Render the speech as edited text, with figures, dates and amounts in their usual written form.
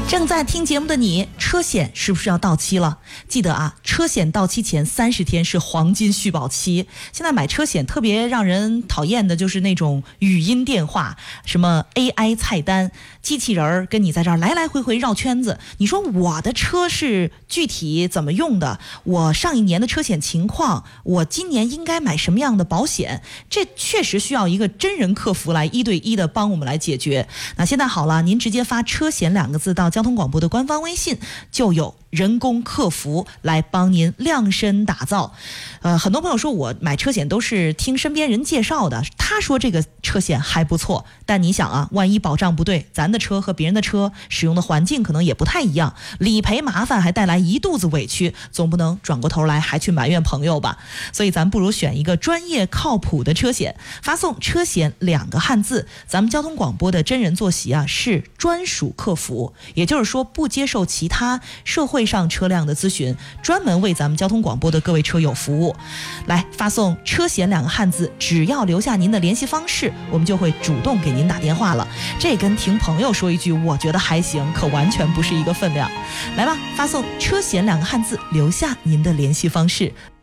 正在听节目的你，车险是不是要到期了？记得啊，车险到期前30天是黄金续保期。现在买车险特别让人讨厌的就是那种语音电话，什么 AI 菜单，机器人跟你在这儿来来回回绕圈子。你说我的车是具体怎么用的？我上一年的车险情况，我今年应该买什么样的保险？这确实需要一个真人客服来1对1的帮我们来解决。那现在好了，您直接发车险2个字到交通广播的官方微信，就有人工客服来帮您量身打造。很多朋友说我买车险都是听身边人介绍的，他说这个车险还不错，但你想啊，万一保障不对，咱的车和别人的车使用的环境可能也不太一样，理赔麻烦还带来一肚子委屈，总不能转过头来还去埋怨朋友吧。所以咱不如选一个专业靠谱的车险，发送车险2个汉字，咱们交通广播的真人坐席啊是专属客服，也就是说不接受其他社会上车辆的咨询，专门为咱们交通广播的各位车友服务。来发送车险2个汉字，只要留下您的联系方式，我们就会主动给您打电话了。这跟听朋友说一句我觉得还行可完全不是一个分量。来吧，发送车险2个汉字，留下您的联系方式。